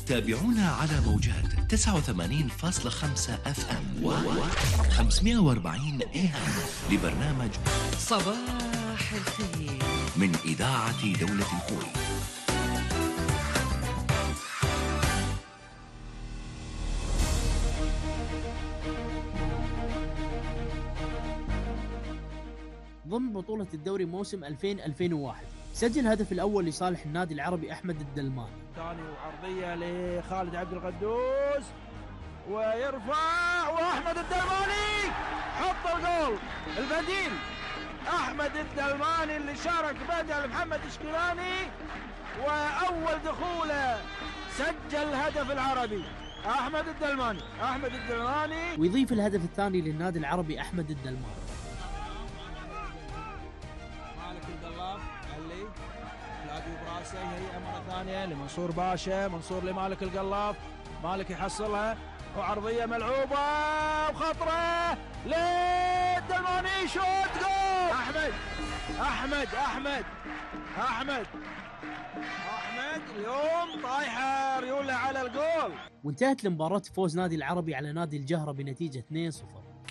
تابعونا على موجات 89.5 اف ام و 540 اي ام لبرنامج صباح الخير من إذاعة دولة الكويت. ضمن بطولة الدوري موسم 2000-2001 سجل الهدف الأول لصالح النادي العربي أحمد الدلماني. ثاني وعرضية لخالد عبد القدوس ويرفع وأحمد الدلماني حط الجول البديل. أحمد الدلماني اللي شارك بدل محمد إشكيلاني وأول دخوله سجل الهدف العربي. أحمد الدلماني ويضيف الهدف الثاني للنادي العربي أحمد الدلماني. مالك القلاف علي لاقي براسه هي مرة ثانية لمنصور باشا. منصور لمالك القلاف. مالك يحصلها وعرضية ملعوبة وخطرة للدلماني شوت جول. أحمد اليوم طايحة ريولة على الجول. وانتهت المباراة فوز نادي العربي على نادي الجهرة بنتيجة 2-0.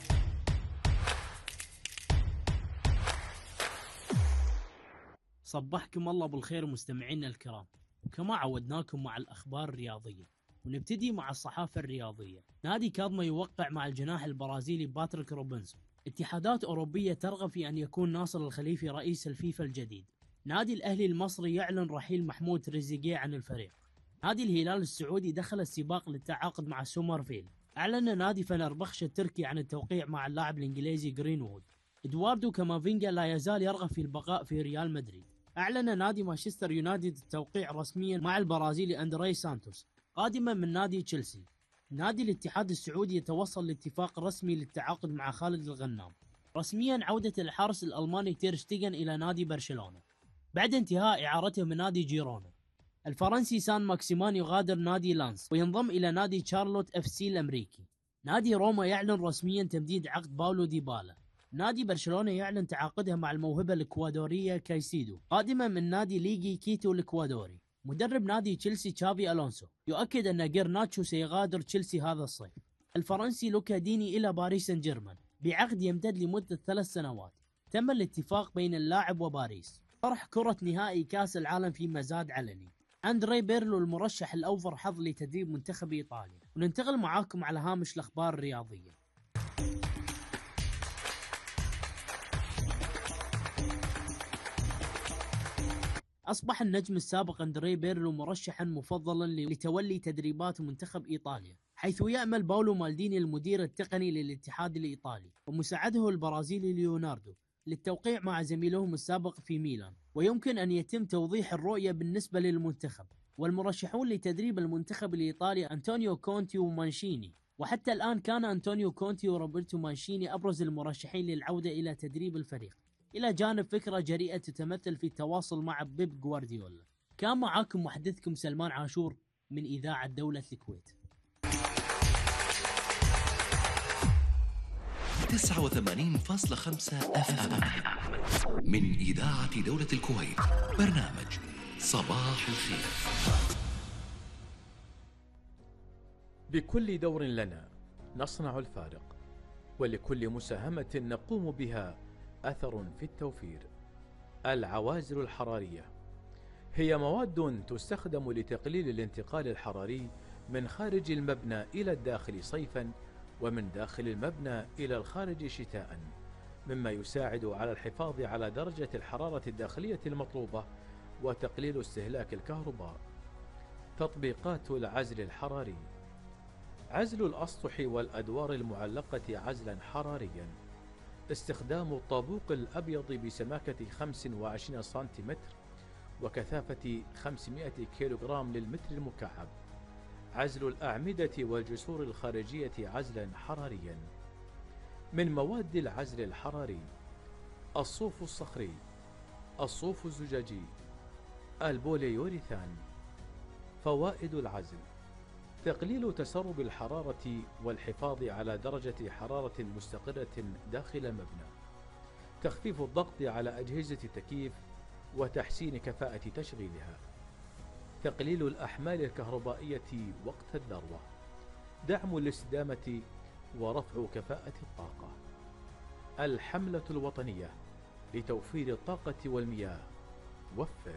صبحكم الله بالخير مستمعينا الكرام، وكما عودناكم مع الأخبار الرياضية، ونبتدي مع الصحافة الرياضية. نادي كاظمة يوقع مع الجناح البرازيلي باتريك روبنسون. اتحادات أوروبية ترغب في أن يكون ناصر الخليفي رئيس الفيفا الجديد. نادي الأهلي المصري يعلن رحيل محمود تريزيجيه عن الفريق. نادي الهلال السعودي دخل السباق للتعاقد مع سومرفيل. أعلن نادي فنربخشة التركي عن التوقيع مع اللاعب الإنجليزي جرينوود. إدواردو كامافينجا لا يزال يرغب في البقاء في ريال مدريد. أعلن نادي مانشستر يونايتد التوقيع رسميا مع البرازيلي أندري سانتوس قادما من نادي تشيلسي. نادي الاتحاد السعودي يتوصل لاتفاق رسمي للتعاقد مع خالد الغنام. رسميا عودة الحارس الألماني تير شتيغن إلى نادي برشلونة بعد انتهاء إعارته من نادي جيرونا. الفرنسي سان ماكسيمان يغادر نادي لانس وينضم إلى نادي شارلوت اف سي الأمريكي. نادي روما يعلن رسميا تمديد عقد باولو ديبالا. نادي برشلونة يعلن تعاقدها مع الموهبة الإكوادورية كايسيدو قادما من نادي ليغي كيتو الإكوادوري. مدرب نادي تشيلسي تشافي ألونسو يؤكد أن غيرناتشو سيغادر تشيلسي هذا الصيف. الفرنسي لوكا ديني إلى باريس سان جيرمان بعقد يمتد لمدة 3 سنوات. تم الاتفاق بين اللاعب وباريس. طرح كرة نهائي كأس العالم في مزاد علني. أندري بيرلو المرشح الأوفر حظ لتدريب منتخب إيطاليا. وننتقل معاكم على هامش الأخبار الرياضية. أصبح النجم السابق أندري بيرلو مرشحا مفضلا لتولي تدريبات منتخب إيطاليا، حيث يأمل باولو مالديني المدير التقني للاتحاد الإيطالي ومساعده البرازيلي ليوناردو للتوقيع مع زميلهم السابق في ميلان. ويمكن أن يتم توضيح الرؤية بالنسبة للمنتخب. والمرشحون لتدريب المنتخب الإيطالي أنطونيو كونتي ومانشيني. وحتى الآن كان أنطونيو كونتي وروبرتو مانشيني أبرز المرشحين للعودة إلى تدريب الفريق، إلى جانب فكرة جريئة تتمثل في التواصل مع بيب غوارديولا. كان معاكم محدثكم سلمان عاشور من إذاعة دولة الكويت. 89.5 اف ام من إذاعة دولة الكويت. برنامج صباح الخير. بكل دور لنا نصنع الفارق، ولكل مساهمة نقوم بها أثر في التوفير. العوازل الحرارية هي مواد تستخدم لتقليل الانتقال الحراري من خارج المبنى إلى الداخل صيفا، ومن داخل المبنى إلى الخارج شتاء، مما يساعد على الحفاظ على درجة الحرارة الداخلية المطلوبة وتقليل استهلاك الكهرباء. تطبيقات العزل الحراري: عزل الأسطح والأدوار المعلقة عزلا حراريا. استخدام الطابوق الأبيض بسماكة 25 سنتيمتر وكثافة 500 كيلوغرام للمتر المكعب. عزل الأعمدة والجسور الخارجية عزلا حراريا. من مواد العزل الحراري: الصوف الصخري، الصوف الزجاجي، البوليوريثان. فوائد العزل: تقليل تسرب الحرارة والحفاظ على درجة حرارة مستقرة داخل المبنى. تخفيف الضغط على أجهزة التكييف وتحسين كفاءة تشغيلها. تقليل الأحمال الكهربائية وقت الذروة، دعم الاستدامة ورفع كفاءة الطاقة. الحملة الوطنية لتوفير الطاقة والمياه، وفر.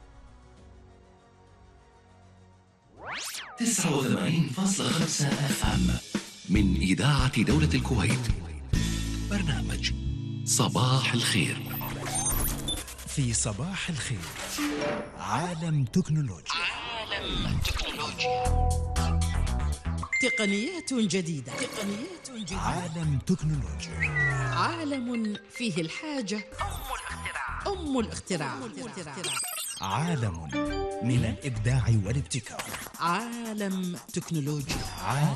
89.5 FM من إذاعة دولة الكويت. برنامج صباح الخير. في صباح الخير عالم تكنولوجيا. تقنيات جديدة. عالم تكنولوجيا. عالم فيه الحاجة أم الاختراع. عالم من الإبداع والابتكار. عالم تكنولوجيا.